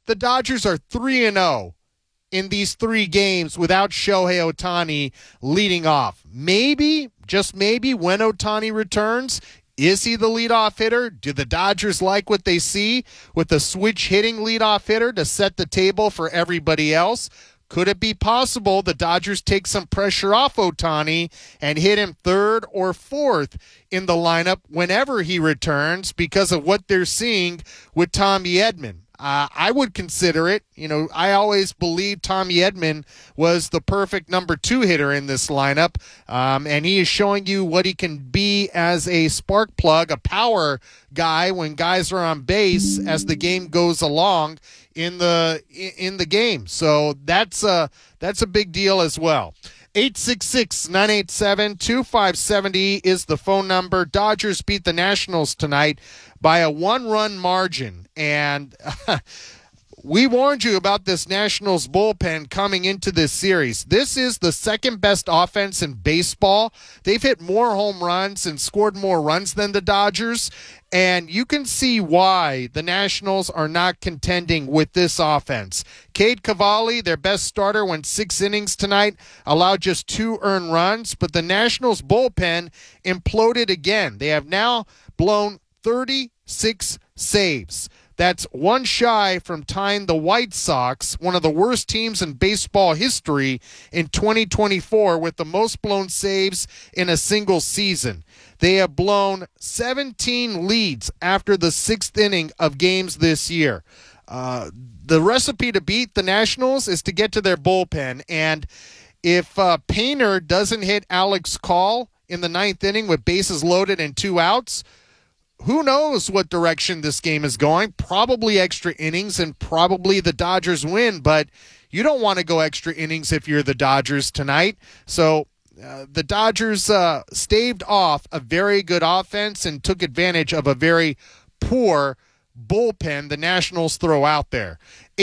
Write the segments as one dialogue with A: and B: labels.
A: the Dodgers are 3-0 in these 3 games without Shohei Ohtani leading off. Maybe, just maybe, when Ohtani returns, is he the leadoff hitter? Do the Dodgers like what they see with the switch hitting leadoff hitter to set the table for everybody else? Could it be possible the Dodgers take some pressure off Ohtani and hit him 3rd or 4th in the lineup whenever he returns because of what they're seeing with Tommy Edman? I would consider it. You know, I always believed Tommy Edman was the perfect number 2 hitter in this lineup, and he is showing you what he can be as a spark plug, a power guy when guys are on base as the game goes along in the game. So that's a big deal as well. 866-987-2570 is the phone number. Dodgers beat the Nationals tonight by a 1-run margin. And we warned you about this Nationals bullpen coming into this series. This is the second best offense in baseball. They've hit more home runs and scored more runs than the Dodgers. And you can see why the Nationals are not contending with this offense. Cade Cavalli, their best starter, went 6 innings tonight, allowed just 2 earned runs. But the Nationals bullpen imploded again. They have now blown 36 saves. That's one shy from tying the White Sox, one of the worst teams in baseball history, in 2024 with the most blown saves in a single season. They have blown 17 leads after the 6th inning of games this year. The recipe to beat the Nationals is to get to their bullpen. And if Painter doesn't hit Alex Call in the 9th inning with bases loaded and 2 outs, who knows what direction this game is going? Probably extra innings and probably the Dodgers win, but you don't want to go extra innings if you're the Dodgers tonight. So the Dodgers staved off a very good offense and took advantage of a very poor bullpen the Nationals throw out there.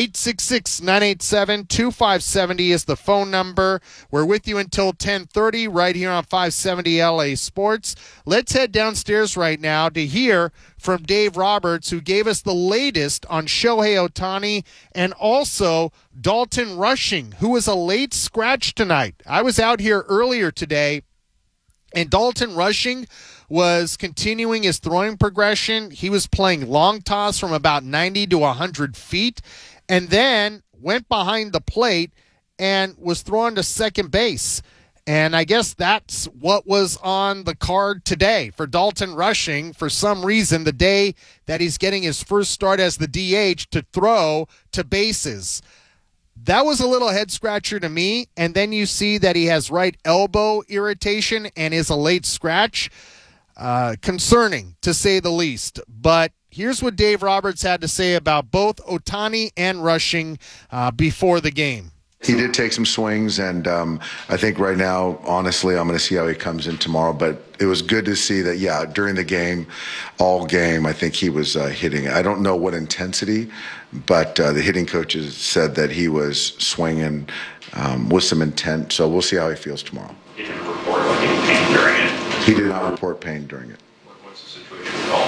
A: 866-987-2570 is the phone number. We're with you until 10:30 right here on 570 LA Sports. Let's head downstairs right now to hear from Dave Roberts, who gave us the latest on Shohei Ohtani and also Dalton Rushing, who was a late scratch tonight. I was out here earlier today, and Dalton Rushing was continuing his throwing progression. He was playing long toss from about 90 to 100 feet and then went behind the plate and was thrown to second base. And I guess that's what was on the card today for Dalton Rushing. For some reason, the day that he's getting his first start as the DH, to throw to bases. That was a little head scratcher to me. And then you see that he has right elbow irritation and is a late scratch. Concerning, to say the least. But here's what Dave Roberts had to say about both Ohtani and Rushing before the game.
B: He did take some swings, and I think right now, honestly, I'm going to see how he comes in tomorrow. But it was good to see that, yeah, during the game, all game, I think he was hitting. I don't know what intensity, but the hitting coaches said that he was swinging with some intent. So we'll see how he feels tomorrow.
C: He didn't report any pain during it.
B: He did not report pain during it.
C: What's the situation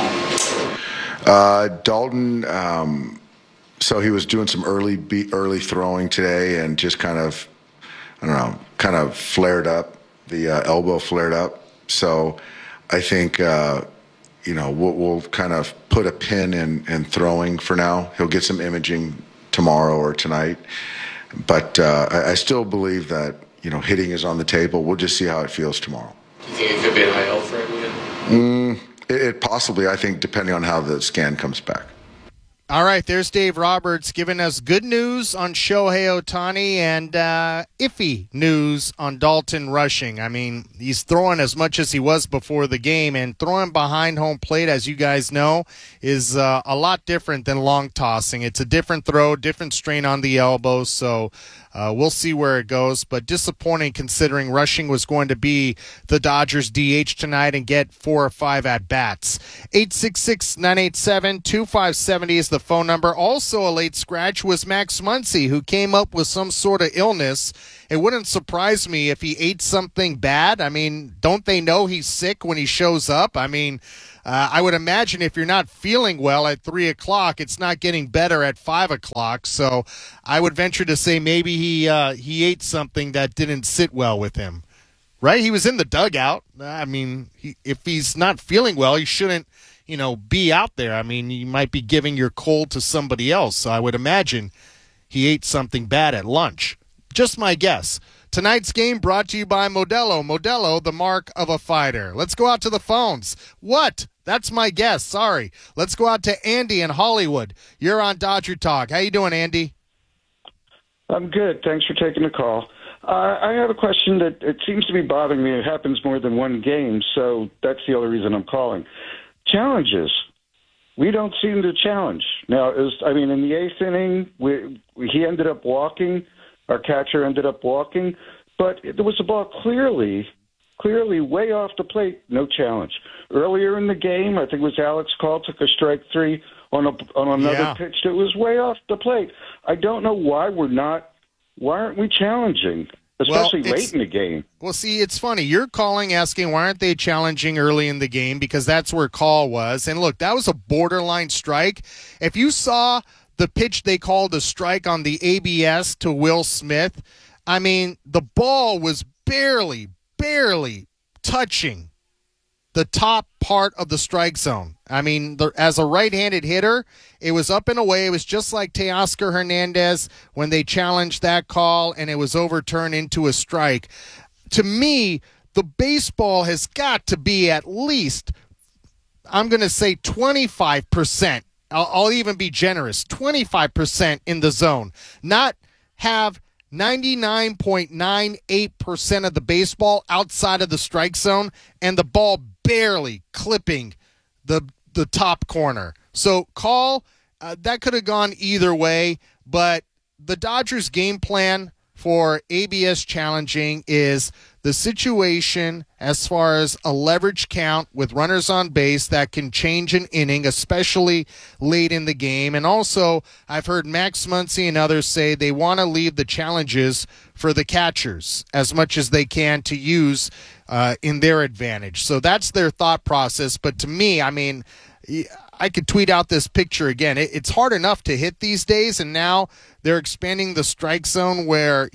C: with Dalton?
B: Dalton, so he was doing some early throwing today and just kind of flared up. The elbow flared up. So I think, we'll kind of put a pin in throwing for now. He'll get some imaging tomorrow or tonight. But I still believe that, hitting is on the table. We'll just see how it feels tomorrow.
C: Do you think it could be an IL for him again?
B: It possibly, I think, depending on how the scan comes back.
A: All right, there's Dave Roberts giving us good news on Shohei Ohtani and iffy news on Dalton Rushing. I mean, he's throwing as much as he was before the game, and throwing behind home plate, as you guys know, is a lot different than long tossing. It's a different throw, different strain on the elbow, so we'll see where it goes, but disappointing considering Rushing was going to be the Dodgers DH tonight and get 4 or 5 at-bats. 866-987-2570 is the the phone number. Also a late scratch was Max Muncy, who came up with some sort of illness. It wouldn't surprise me if he ate something bad. I mean, don't they know he's sick when he shows up? I mean, I would imagine if you're not feeling well at 3 o'clock, it's not getting better at 5 o'clock. So I would venture to say maybe he ate something that didn't sit well with him. Right? He was in the dugout. I mean, if he's not feeling well, he shouldn't, be out there. I mean, you might be giving your cold to somebody else. So I would imagine he ate something bad at lunch. Just my guess. Tonight's game brought to you by Modelo. Modelo, the mark of a fighter. Let's go out to the phones. What? That's my guess. Sorry. Let's go out to Andy in Hollywood. You're on Dodger Talk. How you doing, Andy?
D: I'm good. Thanks for taking the call. I have a question that it seems to be bothering me. It happens more than one game, so that's the only reason I'm calling. Challenges. We don't seem to challenge. Now, in the eighth inning, he ended up walking. Our catcher ended up walking. But there was a ball clearly way off the plate. No challenge. Earlier in the game, I think it was Alex Call, took a strike three on another pitch that was way off the plate. I don't know why aren't we challenging, especially late in the game?
A: Well, see, it's funny. You're calling asking why aren't they challenging early in the game, because that's where Call was. And look, that was a borderline strike. If you saw the pitch they called a strike on the ABS to Will Smith, I mean, the ball was barely touching the top part of the strike zone. I mean, as a right-handed hitter, it was up and away. It was just like Teoscar Hernandez when they challenged that call and it was overturned into a strike. To me, the baseball has got to be at least, I'm going to say 25%. I'll even be generous, 25% in the zone. Not have 99.98% of the baseball outside of the strike zone and the ball barely clipping the top corner. So Call, that could have gone either way, but the Dodgers' game plan for ABS challenging is the situation as far as a leverage count with runners on base that can change an inning, especially late in the game. And also, I've heard Max Muncy and others say they want to leave the challenges for the catchers as much as they can to use in their advantage. So that's their thought process. But to me, I mean, I could tweet out this picture again. It's hard enough to hit these days, and now they're expanding the strike zone where,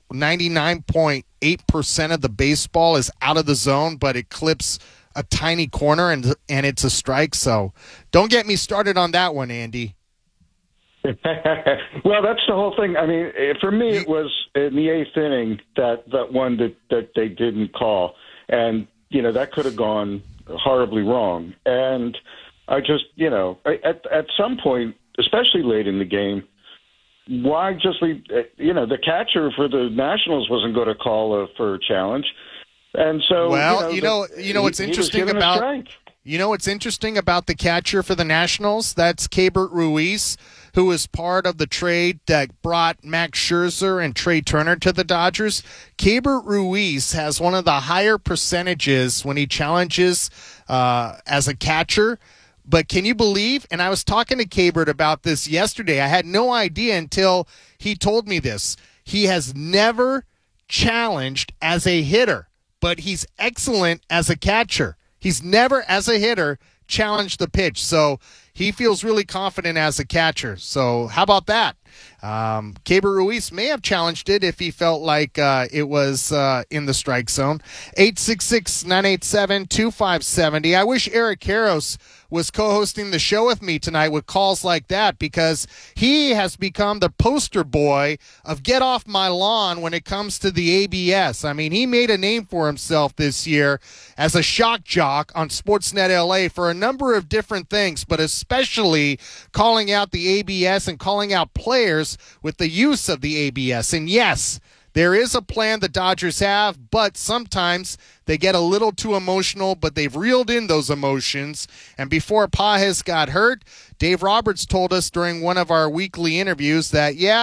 A: 99.8% of the baseball is out of the zone, but it clips a tiny corner and it's a strike. So don't get me started on that one, Andy.
D: Well, that's the whole thing. I mean, for me, it was in the eighth inning that one that they didn't call. And, that could have gone horribly wrong. And I just, at some point, especially late in the game, why just leave, the catcher for the Nationals wasn't going to call for a challenge. And so,
A: what's interesting about the catcher for the Nationals? That's Keibert Ruiz, who was part of the trade that brought Max Scherzer and Trey Turner to the Dodgers. Keibert Ruiz has one of the higher percentages when he challenges as a catcher. But can you believe, and I was talking to Keibert about this yesterday, I had no idea until he told me this. He has never challenged as a hitter, but he's excellent as a catcher. He's never, as a hitter, challenged the pitch. So he feels really confident as a catcher. So how about that? Keibert Ruiz may have challenged it if he felt like it was in the strike zone. 866-987-2570. I wish Eric Karros was co-hosting the show with me tonight with calls like that, because he has become the poster boy of get off my lawn when it comes to the ABS. I mean, he made a name for himself this year as a shock jock on Sportsnet LA for a number of different things, but especially calling out the ABS and calling out players with the use of the ABS. And yes, there is a plan the Dodgers have, but sometimes they get a little too emotional, but they've reeled in those emotions. And before Pages got hurt, Dave Roberts told us during one of our weekly interviews that,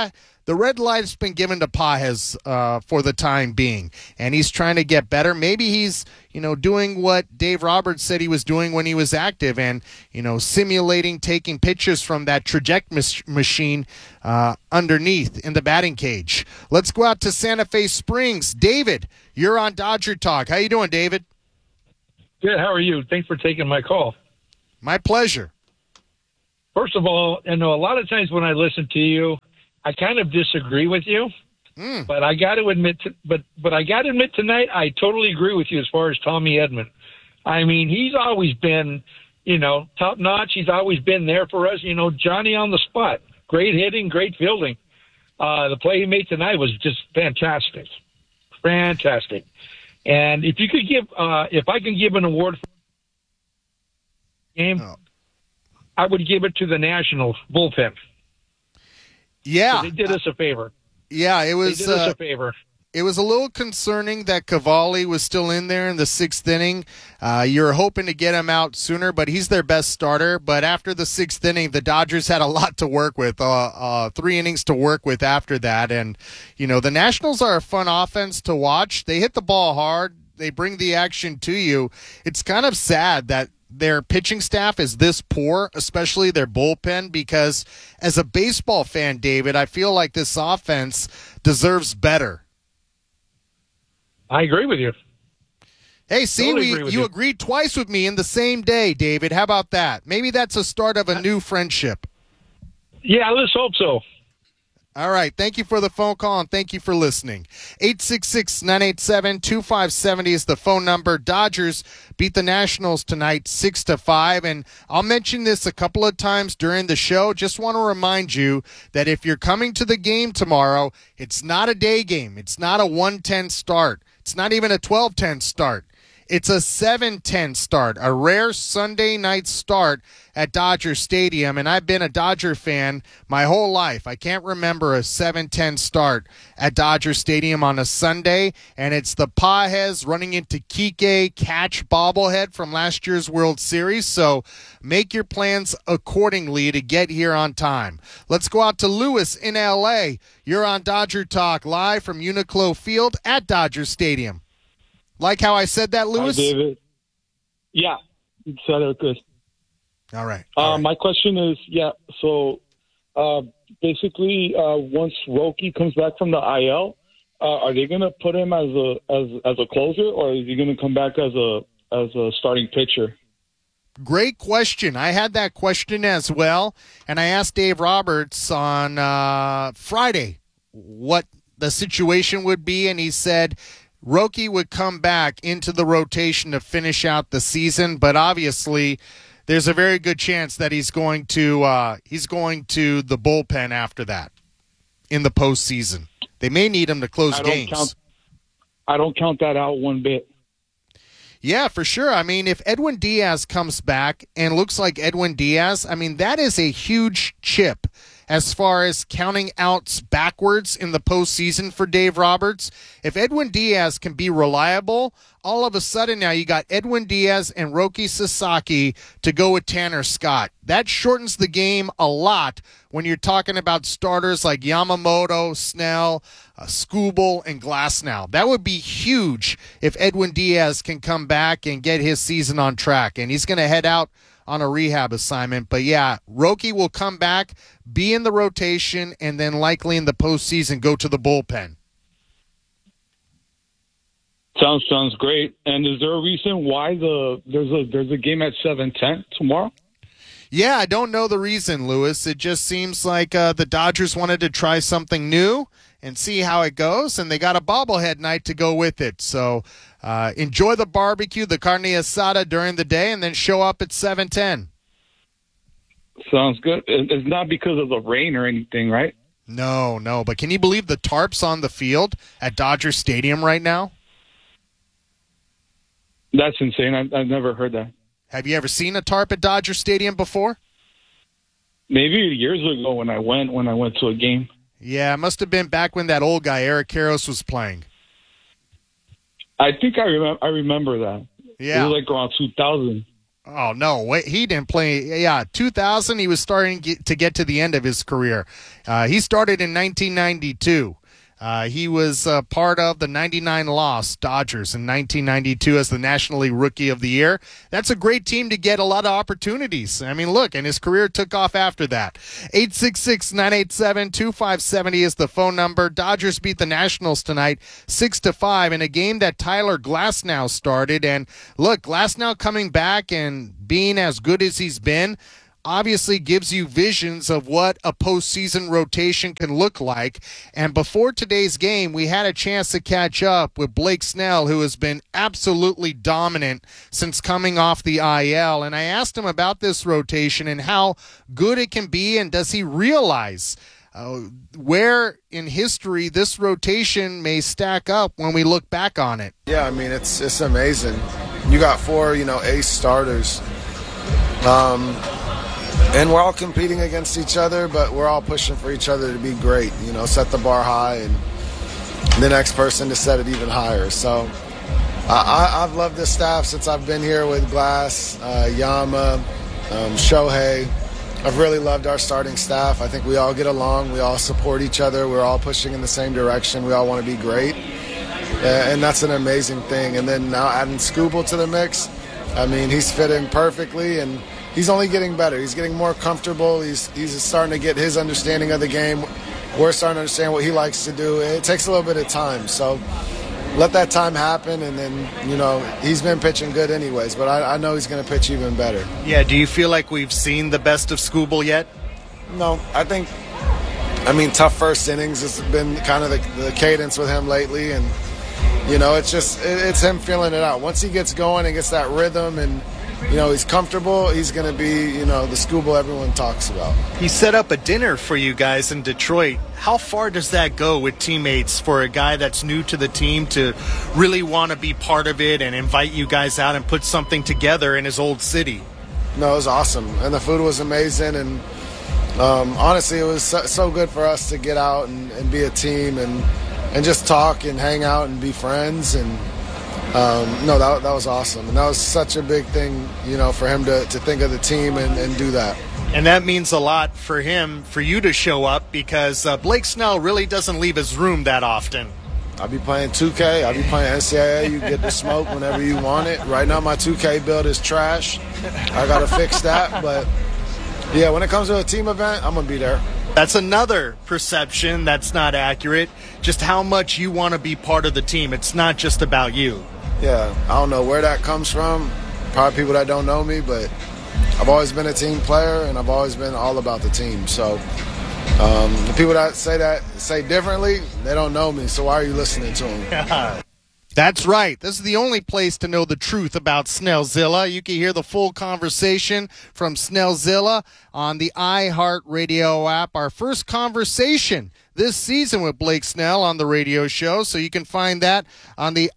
A: the red light's been given to Pages for the time being, and he's trying to get better. Maybe he's, doing what Dave Roberts said he was doing when he was active and, simulating taking pitches from that traject machine underneath in the batting cage. Let's go out to Santa Fe Springs. David, you're on Dodger Talk. How you doing, David?
E: Good. How are you? Thanks for taking my call.
A: My pleasure.
E: First of all, a lot of times when I listen to you, I kind of disagree with you. But I got to admit, tonight I totally agree with you as far as Tommy Edman. I mean, he's always been, top notch. He's always been there for us. Johnny on the spot, great hitting, great fielding. The play he made tonight was just fantastic. And if you could if I can give an award for the game, I would give it to the Nationals bullpen.
A: Yeah,
E: they did us a favor.
A: Yeah, it was.
E: They did us a favor.
A: It was a little concerning that Cavalli was still in there in the sixth inning. You're hoping to get him out sooner, but he's their best starter. But after the sixth inning, the Dodgers had a lot to work with, 3 innings to work with after that. And, the Nationals are a fun offense to watch. They hit the ball hard. They bring the action to you. It's kind of sad that their pitching staff is this poor, especially their bullpen, because as a baseball fan, David, I feel like this offense deserves better.
E: I agree with you.
A: Hey, see, you agreed twice with me in the same day, David. How about that? Maybe that's a start of a new friendship.
E: Yeah, let's hope so.
A: All right. Thank you for the phone call, and thank you for listening. 866-987-2570 is the phone number. Dodgers beat the Nationals tonight 6-5, and I'll mention this a couple of times during the show. Just want to remind you that if you're coming to the game tomorrow, it's not a day game. It's not a 1:10 start. It's not even a 12:10 start. It's a 7:10 start, a rare Sunday night start at Dodger Stadium, and I've been a Dodger fan my whole life. I can't remember a 7:10 start at Dodger Stadium on a Sunday, and it's the Pages running into Kike catch bobblehead from last year's World Series, so make your plans accordingly to get here on time. Let's go out to Lewis in L.A. You're on Dodger Talk live from Uniqlo Field at Dodger Stadium. Like how I said that, Lewis?
F: Hi, David. Yeah, you said it good.
A: All right.
F: My question is, basically, once Roki comes back from the IL, are they going to put him as a closer, or is he going to come back as a starting pitcher?
A: Great question. I had that question as well, and I asked Dave Roberts on Friday what the situation would be, and he said Roki would come back into the rotation to finish out the season, but obviously there's a very good chance that he's going to the bullpen after that in the postseason. They may need him to close games.
F: I don't count that out one bit.
A: Yeah, for sure. I mean, if Edwin Diaz comes back and looks like Edwin Diaz, I mean, that is a huge chip as far as counting outs backwards in the postseason for Dave Roberts. If Edwin Diaz can be reliable, all of a sudden now you got Edwin Diaz and Roki Sasaki to go with Tanner Scott. That shortens the game a lot when you're talking about starters like Yamamoto, Snell, Skubal, and Glasnow. That would be huge if Edwin Diaz can come back and get his season on track. And he's going to head out on a rehab assignment. But yeah, Roki will come back, be in the rotation, and then likely in the postseason go to the bullpen.
F: Sounds great. And is there a reason why there's a game at 7:10 tomorrow?
A: Yeah, I don't know the reason, Lewis. It just seems like the Dodgers wanted to try something new and see how it goes, and they got a bobblehead night to go with it. So enjoy the barbecue, the carne asada during the day, and then show up at 7:10.
F: Sounds good. It's not because of the rain or anything, right?
A: No. But can you believe the tarps on the field at Dodger Stadium right now?
F: That's insane. I've never heard that.
A: Have you ever seen a tarp at Dodger Stadium before?
F: Maybe years ago when I went to a game.
A: Yeah, it must have been back when that old guy, Eric Karros, was playing.
F: I think I remember that.
A: Yeah.
F: It was like around 2000.
A: Oh, no, wait, he didn't play. Yeah, 2000, he was starting to get to the end of his career. He started in 1992. He was part of the 99 loss Dodgers in 1992 as the National League Rookie of the Year. That's a great team to get a lot of opportunities. I mean, look, and his career took off after that. 866-987-2570 is the phone number. Dodgers beat the Nationals tonight 6-5 in a game that Tyler Glasnow started. And look, Glasnow coming back and being as good as he's been obviously gives you visions of what a postseason rotation can look like. And before today's game, we had a chance to catch up with Blake Snell, who has been absolutely dominant since coming off the IL. And I asked him about this rotation and how good it can be, and does he realize where in history this rotation may stack up when we look back on it.
G: Yeah, I mean, it's amazing. You got 4, ace starters. And we're all competing against each other, but we're all pushing for each other to be great, set the bar high and the next person to set it even higher. So I've loved this staff since I've been here with Glass, Yama, Shohei. I've really loved our starting staff. I think we all get along. We all support each other. We're all pushing in the same direction. We all want to be great. And that's an amazing thing. And then now adding Skubal to the mix, I mean, he's fitting perfectly, and he's only getting better. He's getting more comfortable. He's starting to get his understanding of the game. We're starting to understand what he likes to do. It takes a little bit of time. So let that time happen, and then, he's been pitching good anyways, but I know he's going to pitch even better.
A: Yeah, do you feel like we've seen the best of Skubal yet?
G: No, tough first innings has been kind of the cadence with him lately, and, it's him feeling it out. Once he gets going and gets that rhythm and, he's comfortable, he's going to be, the Skubal everyone talks about.
A: He set up a dinner for you guys in Detroit. How far does that go with teammates for a guy that's new to the team to really want to be part of it and invite you guys out and put something together in his old city?
G: No, it was awesome. And the food was amazing. And honestly, it was so good for us to get out and be a team and just talk and hang out and be friends. And that was awesome. And that was such a big thing, for him to think of the team and do that.
A: And that means a lot for him, for you to show up, because Blake Snell really doesn't leave his room that often.
G: I'll be playing 2K. I'll be playing NCAA. You get to smoke whenever you want it. Right now, my 2K build is trash. I got to fix that. But, yeah, when it comes to a team event, I'm going to be there.
A: That's another perception that's not accurate, just how much you want to be part of the team. It's not just about you.
G: Yeah, I don't know where that comes from. Probably people that don't know me, but I've always been a team player, and I've always been all about the team. So the people that say differently, they don't know me, so why are you listening to them?
A: That's right. This is the only place to know the truth about Snellzilla. You can hear the full conversation from Snellzilla on the iHeartRadio app. Our first conversation this season with Blake Snell on the radio show, so you can find that on the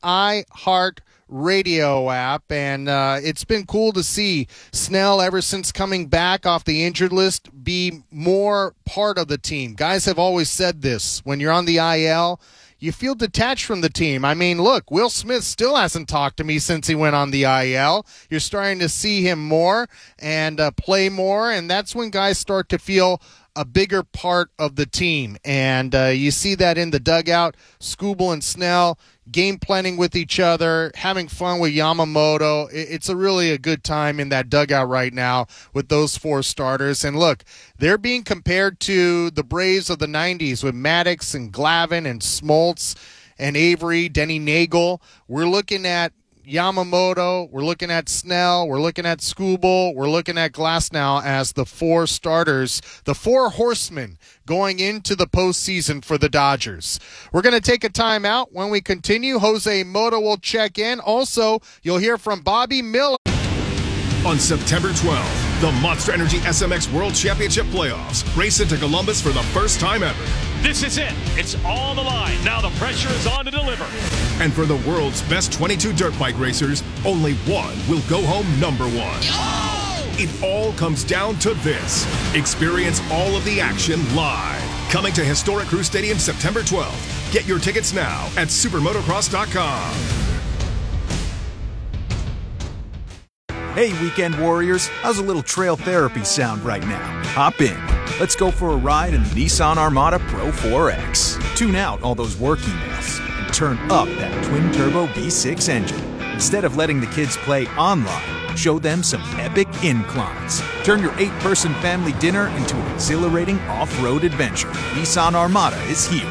A: iHeartRadio app. And it's been cool to see Snell, ever since coming back off the injured list, be more part of the team. Guys have always said this. When you're on the IL, you feel detached from the team. I mean, look, Will Smith still hasn't talked to me since he went on the IL. You're starting to see him more and play more, and that's when guys start to feel a bigger part of the team. And you see that in the dugout. Skubal and Snell game planning with each other, having fun with Yamamoto. It's really a good time in that dugout right now with those 4 starters. And look, they're being compared to the Braves of the 90s with Maddox and Glavine and Smoltz and Avery, Denny Nagel. We're looking at Yamamoto, we're looking at Snell, we're looking at Skubal, we're looking at Glasnow as the 4 starters, the 4 horsemen going into the postseason for the Dodgers. We're going to take a timeout. When we continue, Jose Mota will check in. Also, you'll hear from Bobby Miller.
H: On September 12th, the Monster Energy SMX World Championship Playoffs race into Columbus for the first time ever.
I: This is it. It's on the line. Now the pressure is on to deliver.
H: And for the world's best 22 dirt bike racers, only one will go home number 1. Oh! It all comes down to this. Experience all of the action live. Coming to Historic Crew Stadium September 12th. Get your tickets now at supermotocross.com.
J: Hey, weekend warriors, how's a little trail therapy sound right now? Hop in. Let's go for a ride in the Nissan Armada Pro 4X. Tune out all those work emails and turn up that twin-turbo V6 engine. Instead of letting the kids play online, show them some epic inclines. Turn your 8-person family dinner into an exhilarating off-road adventure. Nissan Armada is here.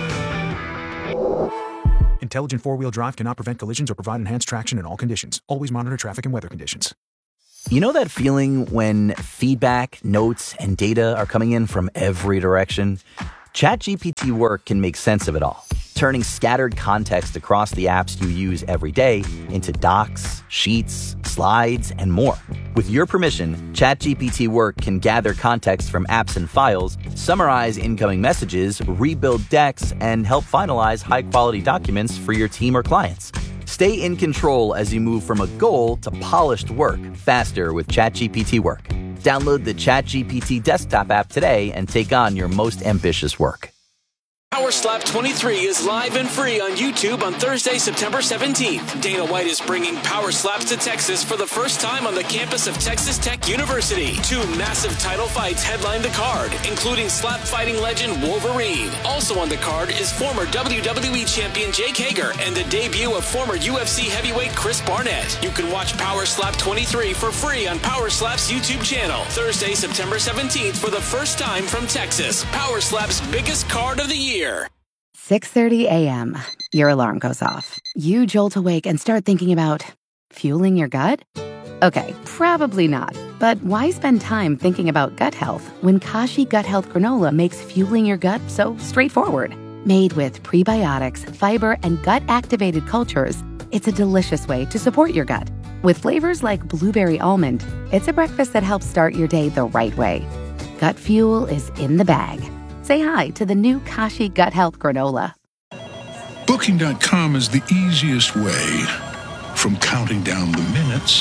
J: Intelligent four-wheel drive cannot prevent collisions or provide enhanced traction in all conditions. Always monitor traffic and weather conditions.
K: You know that feeling when feedback, notes, and data are coming in from every direction? ChatGPT Work can make sense of it all, turning scattered context across the apps you use every day into docs, sheets, slides, and more. With your permission, ChatGPT Work can gather context from apps and files, summarize incoming messages, rebuild decks, and help finalize high-quality documents for your team or clients. Stay in control as you move from a goal to polished work faster with ChatGPT Work. Download the ChatGPT desktop app today and take on your most ambitious work.
L: Power Slap 23 is live and free on YouTube on Thursday, September 17th. Dana White is bringing Power Slaps to Texas for the first time on the campus of Texas Tech University. 2 massive title fights headline the card, including slap fighting legend Wolverine. Also on the card is former WWE champion Jake Hager and the debut of former UFC heavyweight Chris Barnett. You can watch Power Slap 23 for free on Power Slap's YouTube channel. Thursday, September 17th for the first time from Texas. Power Slap's biggest card of the year.
M: 6:30 a.m. Your alarm goes off. You jolt awake and start thinking about fueling your gut? Okay, probably not. But why spend time thinking about gut health when Kashi Gut Health Granola makes fueling your gut so straightforward? Made with prebiotics, fiber, and gut-activated cultures, it's a delicious way to support your gut. With flavors like blueberry almond, it's a breakfast that helps start your day the right way. Gut fuel is in the bag. Say hi to the new Kashi Gut Health Granola.
N: Booking.com is the easiest way from counting down the minutes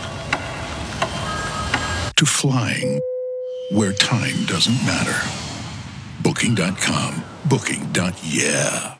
N: to flying where time doesn't matter. Booking.com. Booking.yeah.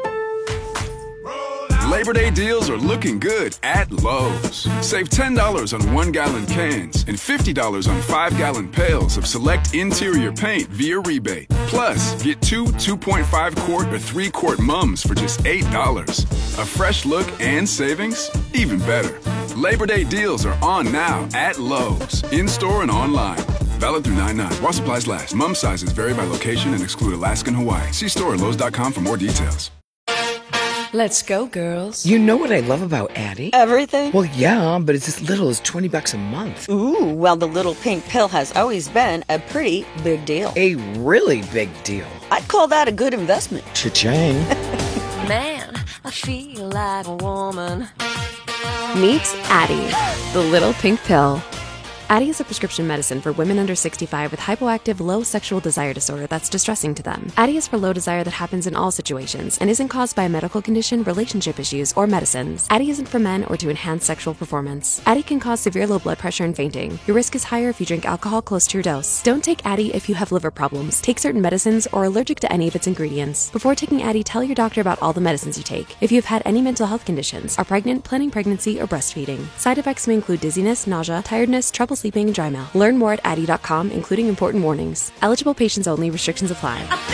O: Labor Day deals are looking good at Lowe's. Save $10 on 1-gallon cans and $50 on 5-gallon pails of select interior paint via rebate. Plus, get 2 2.5-quart or 3-quart mums for just $8. A fresh look and savings? Even better. Labor Day deals are on now at Lowe's, in-store and online. Valid through 9/9. While supplies last. Mum sizes vary by location and exclude Alaska and Hawaii. See store at Lowe's.com for more details.
P: Let's go, girls.
Q: You know what I love about Addie?
P: Everything?
Q: Well, yeah, but it's as little as $20 a month.
P: Ooh, well, the little pink pill has always been a pretty big deal.
Q: A really big deal.
P: I'd call that a good investment.
Q: Cha-ching.
R: Man, I feel like a woman.
S: Meet Addie, the little pink pill. Addie is a prescription medicine for women under 65 with hypoactive low sexual desire disorder that's distressing to them. Addie is for low desire that happens in all situations and isn't caused by a medical condition, relationship issues, or medicines. Addie isn't for men or to enhance sexual performance. Addie can cause severe low blood pressure and fainting. Your risk is higher if you drink alcohol close to your dose. Don't take Addie if you have liver problems, take certain medicines, or are allergic to any of its ingredients. Before taking Addie, tell your doctor about all the medicines you take. If you've had any mental health conditions, are pregnant, planning pregnancy, or breastfeeding. Side effects may include dizziness, nausea, tiredness, trouble sleeping, and dry mouth. Learn more at Addie.com, including important warnings. Eligible patients only. Restrictions apply.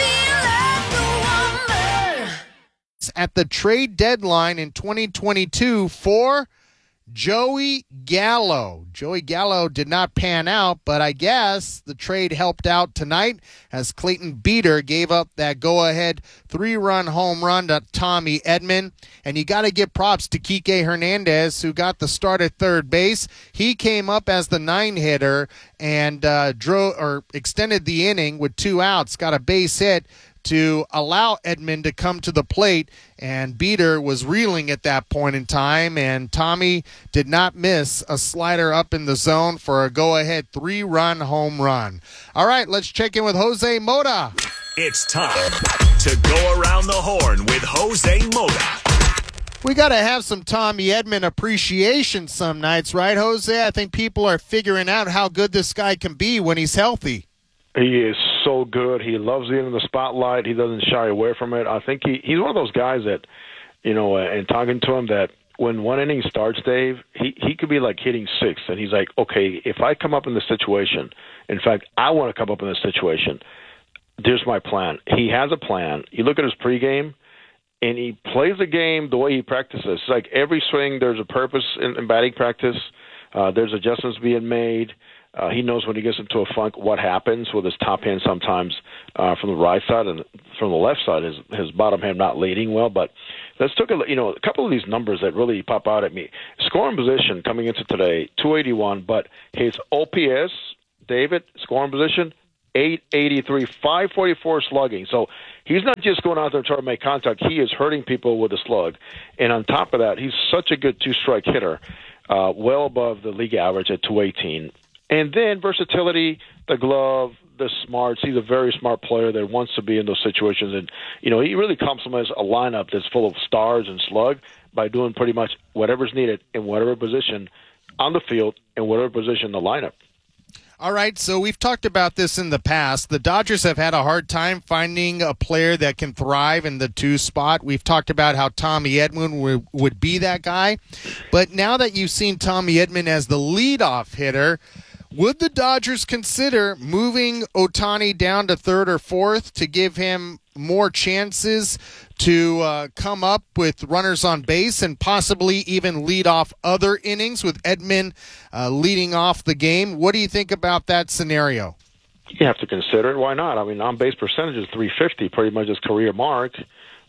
A: At the trade deadline in 2022 for Joey Gallo. Joey Gallo did not pan out, but I guess the trade helped out tonight as Clayton Beeter gave up that go-ahead 3-run home run to Tommy Edman. And you got to give props to Kike Hernandez, who got the start at third base. He came up as the 9-hitter and extended the inning with 2 outs, got a base hit to allow Edman to come to the plate, and Beeter was reeling at that point in time, and Tommy did not miss a slider up in the zone for a go-ahead 3-run home run. All right, let's check in with Jose Mota.
H: It's time to go around the horn with Jose Mota.
A: We got to have some Tommy Edman appreciation some nights, right, Jose? I think people are figuring out how good this guy can be when he's healthy.
T: He is so good. He loves being in the spotlight. He doesn't shy away from it. I think he's one of those guys that, and talking to him, that when one inning starts, Dave, he could be like hitting sixth, and he's like, okay, if I come up in this situation, in fact, I want to come up in this situation, there's my plan. He has a plan. You look at his pregame, and he plays the game the way he practices. It's like every swing, there's a purpose in batting practice. There's adjustments being made. He knows when he gets into a funk what happens with his top hand sometimes from the right side, and from the left side, his bottom hand not leading well. But let's take a couple of these numbers that really pop out at me. Scoring position coming into today, 281, but his OPS, David, scoring position, 883, 544 slugging. So he's not just going out there trying to make contact. He is hurting people with a slug. And on top of that, he's such a good two-strike hitter, well above the league average at 218. And then versatility, the glove, the smarts. He's a very smart player that wants to be in those situations. And, he really complements a lineup that's full of stars and slug by doing pretty much whatever's needed in whatever position on the field and whatever position in the lineup.
A: All right, so we've talked about this in the past. The Dodgers have had a hard time finding a player that can thrive in the 2 spot. We've talked about how Tommy Edman would be that guy. But now that you've seen Tommy Edman as the leadoff hitter, would the Dodgers consider moving Ohtani down to 3rd or 4th to give him more chances to come up with runners on base and possibly even lead off other innings with Edman leading off the game? What do you think about that scenario?
T: You have to consider it. Why not? I mean, on-base percentage is 350, pretty much his career mark.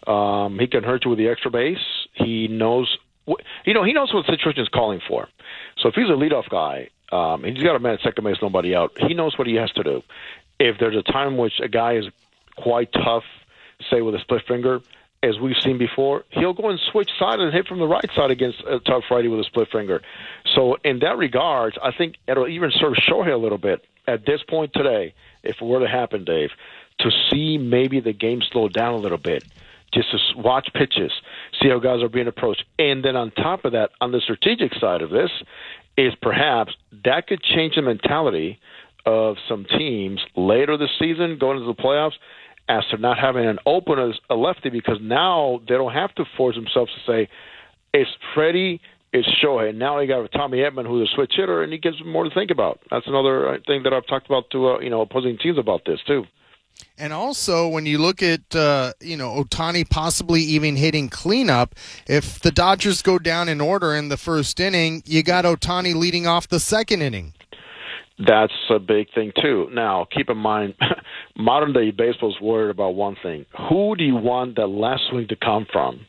T: He can hurt you with the extra base. He knows what the situation is calling for. So if he's a leadoff guy, he's got a man at second base, nobody out. He knows what he has to do. If there's a time in which a guy is quite tough, say with a split finger, as we've seen before, he'll go and switch side and hit from the right side against a tough righty with a split finger. So in that regard, I think it'll even serve Shohei a little bit at this point today, if it were to happen, Dave, to see maybe the game slow down a little bit, just to watch pitches, see how guys are being approached. And then on top of that, on the strategic side of this, is perhaps that could change the mentality of some teams later this season going into the playoffs as to not having an opener, a lefty, because now they don't have to force themselves to say, it's Freddie, it's Shohei. And now you got Tommy Edman, who's a switch hitter, and he gives them more to think about. That's another thing that I've talked about to opposing teams about this, too.
A: And also, when you look at, Ohtani possibly even hitting cleanup, if the Dodgers go down in order in the first inning, you got Ohtani leading off the second inning.
T: That's a big thing, too. Now, keep in mind, modern-day baseball's worried about one thing. Who do you want the last swing to come from?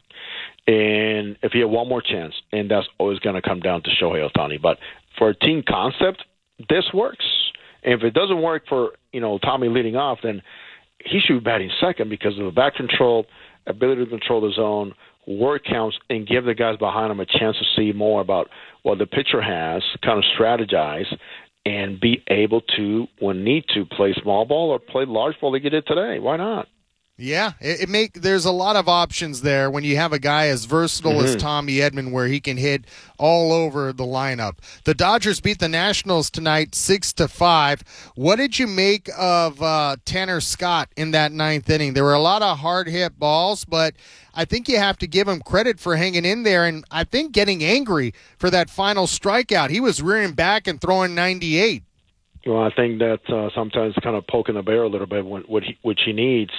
T: And if you have one more chance, and that's always going to come down to Shohei Ohtani. But for a team concept, this works. And if it doesn't work for, Tommy leading off, then he should be batting second because of the back control, ability to control the zone, work counts, and give the guys behind him a chance to see more about what the pitcher has, kind of strategize, and be able to, when need to, play small ball or play large ball like you did today. Why not?
A: Yeah, there's a lot of options there when you have a guy as versatile as Tommy Edman, where he can hit all over the lineup. The Dodgers beat the Nationals tonight 6-5. What did you make of Tanner Scott in that 9th inning? There were a lot of hard hit balls, but I think you have to give him credit for hanging in there, and I think getting angry for that final strikeout. He was rearing back and throwing 98.
T: Well, I think that sometimes kind of poking the bear a little bit, which he needs.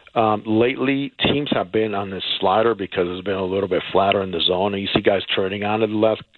T: Lately, teams have been on this slider because it's been a little bit flatter in the zone, and you see guys turning on it the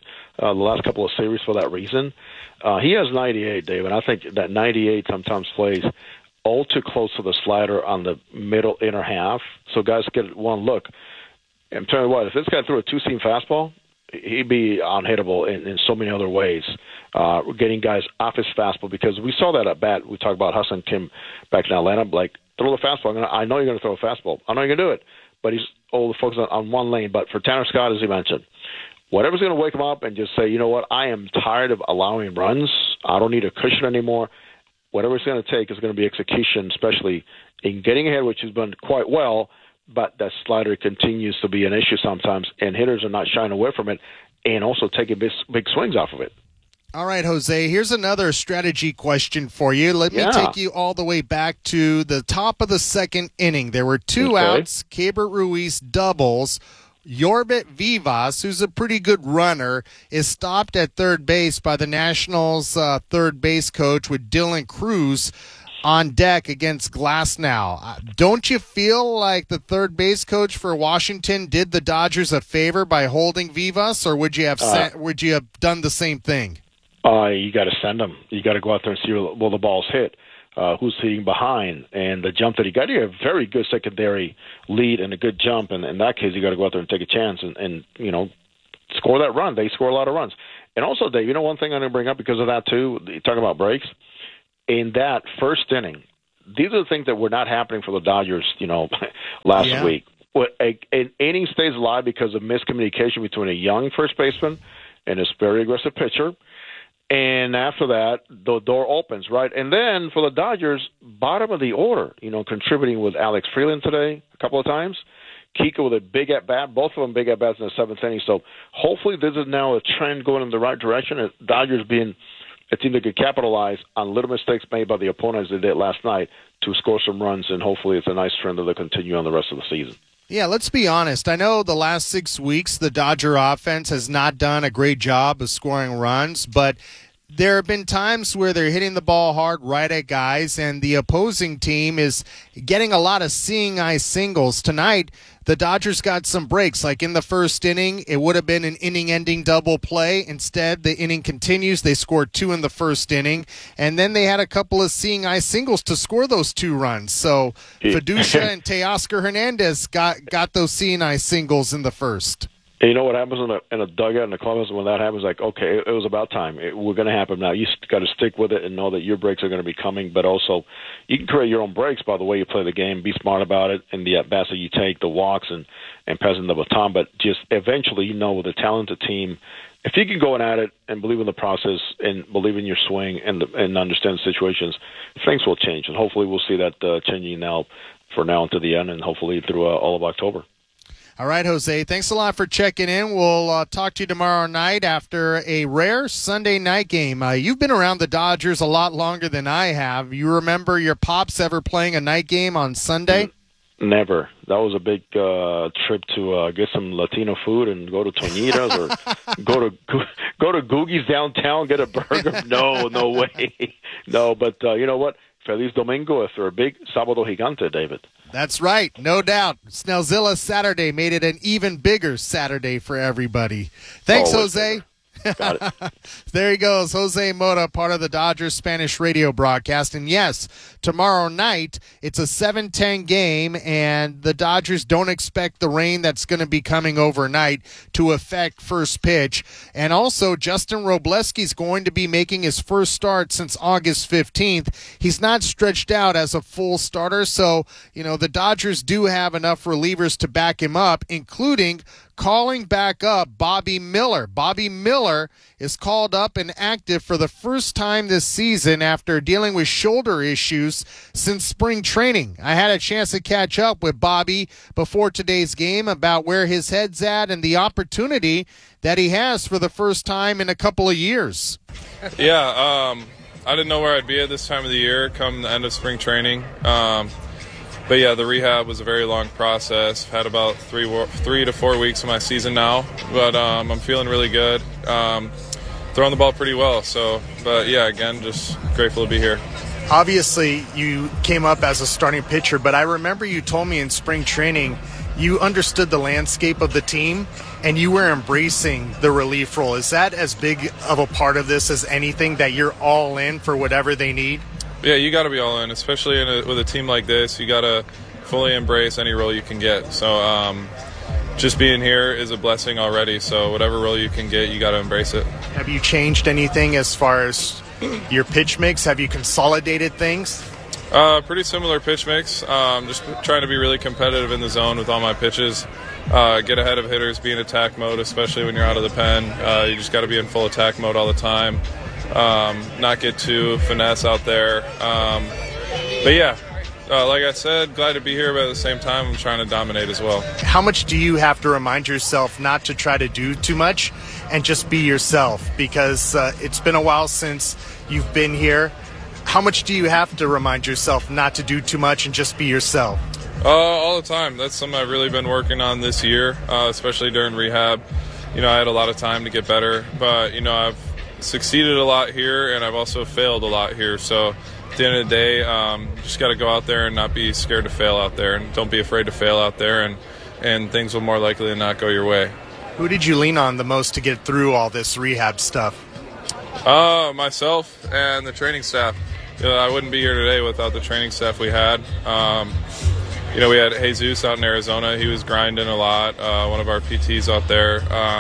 T: last couple of series for that reason. He has 98, David. I think that 98 sometimes plays all too close to the slider on the middle inner half, so guys get one look. I'm telling you what, if this guy threw a 2-seam fastball, he'd be unhittable in so many other ways. Getting guys off his fastball, because we saw that at bat. We talked about Hassan Kim back in Atlanta. Like, throw the fastball. I know you're going to throw a fastball. I know you're going to do it. But he's focused on one lane. But for Tanner Scott, as he mentioned, whatever's going to wake him up and just say, you know what, I am tired of allowing runs. I don't need a cushion anymore. Whatever it's going to take is going to be execution, especially in getting ahead, which has been quite well. But that slider continues to be an issue sometimes, and hitters are not shying away from it and also taking big swings off of it.
A: All right, Jose, here's another strategy question for you. Let me take you all the way back to the top of the second inning. There were 2 outs. Keibert Ruiz doubles. Yorbit Vivas, who's a pretty good runner, is stopped at third base by the Nationals' third base coach with Dylan Cruz on deck against Glasnow. Don't you feel like the third base coach for Washington did the Dodgers a favor by holding Vivas, or would you have done the same thing?
T: You got to send him. You got to go out there and see where the ball's hit. Who's hitting behind, and the jump that he got. He had a very good secondary lead and a good jump, and in that case, you got to go out there and take a chance and score that run. They score a lot of runs. And also, Dave, one thing I'm going to bring up because of that, too, you talk about breaks. In that first inning, these are the things that were not happening for the Dodgers, last week. An inning stays alive because of miscommunication between a young first baseman and his very aggressive pitcher. And after that, the door opens, right? And then for the Dodgers, bottom of the order, contributing with Alex Freeland today a couple of times. Kika with a big at-bat, both of them big at-bats in the seventh inning. So hopefully this is now a trend going in the right direction. Dodgers being a team that could capitalize on little mistakes made by the opponents they did last night to score some runs, and hopefully it's a nice trend that they'll continue on the rest of the season.
A: Yeah, let's be honest. I know the last 6 weeks the Dodger offense has not done a great job of scoring runs, but there have been times where they're hitting the ball hard right at guys, and the opposing team is getting a lot of seeing eye singles. Tonight, the Dodgers got some breaks. Like in the first inning, it would have been an inning-ending double play. Instead, the inning continues. They scored 2 in the first inning, and then they had a couple of seeing eye singles to score those 2 runs. So Fiducia and Teoscar Hernandez got those seeing eye singles in the first.
T: And you know what happens in a dugout in the clubhouse when that happens? Like, okay, it was about time. We're going to happen now. You got to stick with it and know that your breaks are going to be coming. But also, you can create your own breaks by the way you play the game. Be smart about it, and the at-bats that you take, the walks, and passing the baton. But just eventually, with a talented team, if you can go at it and believe in the process and believe in your swing and understand the situations, things will change. And hopefully we'll see that changing now until the end, and hopefully through all of October.
A: All right, Jose, thanks a lot for checking in. We'll talk to you tomorrow night after a rare Sunday night game. You've been around the Dodgers a lot longer than I have. You remember your pops ever playing a night game on Sunday?
T: Never. That was a big trip to get some Latino food and go to Toñitas or go to Googie's downtown, get a burger. No way. No, but you know what? Feliz Domingo after a big Sábado Gigante, David.
A: That's right, no doubt. Snellzilla Saturday made it an even bigger Saturday for everybody. Thanks, Jose.
T: Got it.
A: There he goes, Jose Mota, part of the Dodgers Spanish radio broadcast. And yes, tomorrow night, it's a 7:10 game, and the Dodgers don't expect the rain that's going to be coming overnight to affect first pitch. And also, Justin Robleski's going to be making his first start since August 15th. He's not stretched out as a full starter, so, the Dodgers do have enough relievers to back him up, including calling back up Bobby Miller. Bobby Miller is called up and active for the first time this season after dealing with shoulder issues since spring training. I had a chance to catch up with Bobby before today's game about where his head's at and the opportunity that he has for the first time in a couple of years.
U: Yeah, I didn't know where I'd be at this time of the year come the end of spring training. But yeah, the rehab was a very long process. I've had about 3 to 4 weeks of my season now, but I'm feeling really good. Throwing the ball pretty well. But yeah, again, just grateful to be here.
V: Obviously, you came up as a starting pitcher, but I remember you told me in spring training you understood the landscape of the team and you were embracing the relief role. Is that as big of a part of this as anything, that you're all in for whatever they need?
U: Yeah, you got to be all in, especially with a team like this. You got to fully embrace any role you can get. So just being here is a blessing already. So whatever role you can get, you got to embrace it.
V: Have you changed anything as far as your pitch mix? Have you consolidated things?
U: Pretty similar pitch mix. Just trying to be really competitive in the zone with all my pitches. Get ahead of hitters, be in attack mode, especially when you're out of the pen. You just got to be in full attack mode all the time. Not get too finesse out there. But yeah, like I said, glad to be here, but at the same time, I'm trying to dominate as well.
V: How much do you have to remind yourself not to try to do too much and just be yourself? Because it's been a while since you've been here. How much do you have to remind yourself not to do too much and just be yourself?
U: All the time. That's something I've really been working on this year, especially during rehab. I had a lot of time to get better, but, I've succeeded a lot here, and I've also failed a lot here. So at the end of the day, just got to go out there and not be scared to fail out there, and don't be afraid to fail out there, and things will more likely than not go your way.
V: Who did you lean on the most to get through all this rehab stuff?
U: Myself and the training staff. I wouldn't be here today without the training staff we had. We had Jesus out in Arizona. He was grinding a lot, one of our PTs out there.